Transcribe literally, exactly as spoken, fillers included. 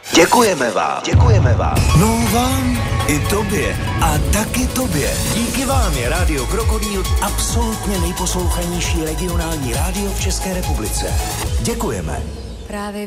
Děkujeme vám, děkujeme vám. No vám i tobě a taky tobě. Díky vám je Rádio Krokodýl absolutně nejposlouchanější regionální rádio v České republice. Děkujeme. Právě